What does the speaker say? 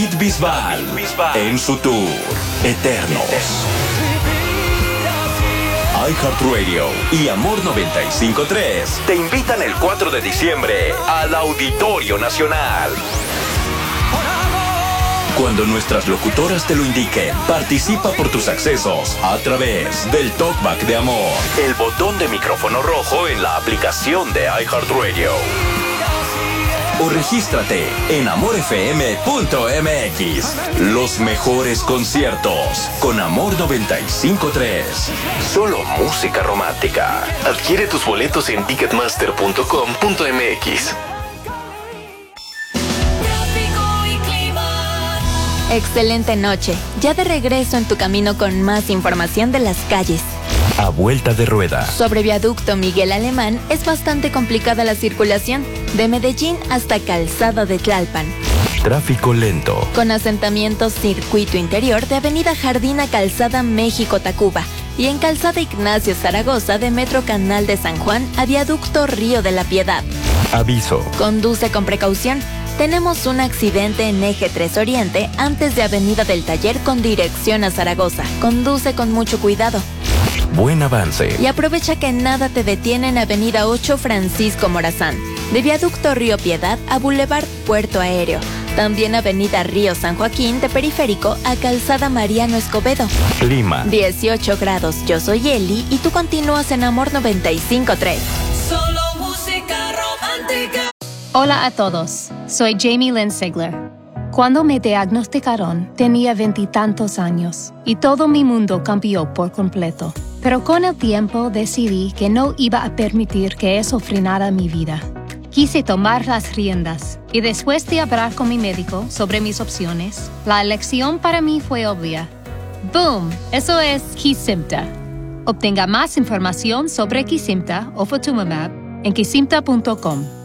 Bisbal en su tour Eternos. iHeartRadio y Amor 95.3 te invitan el 4 de diciembre al Auditorio Nacional. Cuando nuestras locutoras te lo indiquen, participa por tus accesos a través del Talkback de Amor, el botón de micrófono rojo en la aplicación de iHeartRadio. O regístrate en amorfm.mx. Los mejores conciertos con Amor 95.3. Solo música romántica. Adquiere tus boletos en ticketmaster.com.mx. Excelente noche. Ya de regreso en tu camino con más información de las calles. A vuelta de rueda. Sobre viaducto Miguel Alemán es bastante complicada la circulación de Medellín hasta Calzada de Tlalpan. Tráfico lento. Con asentamientos circuito interior de Avenida Jardín a Calzada México-Tacuba y en Calzada Ignacio Zaragoza de Metro Canal de San Juan a viaducto Río de la Piedad. Aviso. Conduce con precaución. Tenemos un accidente en Eje 3 Oriente antes de Avenida del Taller con dirección a Zaragoza. Conduce con mucho cuidado. Buen avance. Y aprovecha que nada te detiene en Avenida 8 Francisco Morazán, de Viaducto Río Piedad a Boulevard Puerto Aéreo. También Avenida Río San Joaquín de Periférico a Calzada Mariano Escobedo. Clima. 18 grados. Yo soy Eli y tú continúas en Amor 95.3. Solo música romántica. Hola a todos, soy Jamie Lynn Sigler. Cuando me diagnosticaron, tenía 20 y tantos años y todo mi mundo cambió por completo. Pero con el tiempo decidí que no iba a permitir que eso frenara mi vida. Quise tomar las riendas y después de hablar con mi médico sobre mis opciones, la elección para mí fue obvia. ¡Boom! Eso es Kesimpta. Obtenga más información sobre Kesimpta o Ofatumumab en kesimpta.com.